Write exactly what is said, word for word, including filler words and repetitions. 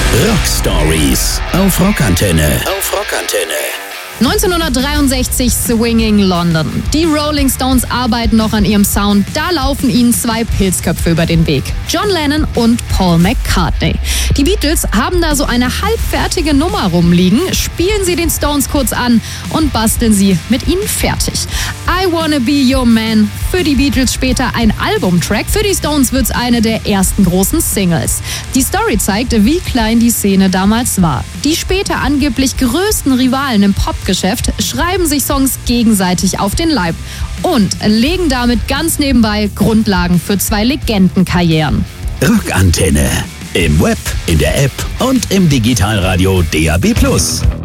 Rock Stories auf Rockantenne. Auf Rockantenne. neunzehnhundertdreiundsechzig Swinging London. Die Rolling Stones arbeiten noch an ihrem Sound. Da laufen ihnen zwei Pilzköpfe über den Weg. John Lennon und Paul McCartney. Die Beatles haben da so eine halbfertige Nummer rumliegen, spielen sie den Stones kurz an und basteln sie mit ihnen fertig. I Wanna Be Your Man, für die Beatles später ein Albumtrack, für die Stones wird's eine der ersten großen Singles. Die Story zeigt, wie klein die Szene damals war. Die später angeblich größten Rivalen im Popgeschäft schreiben sich Songs gegenseitig auf den Leib und legen damit ganz nebenbei Grundlagen für zwei Legendenkarrieren. Rockantenne. Im Web, in der App und im Digitalradio D A B plus.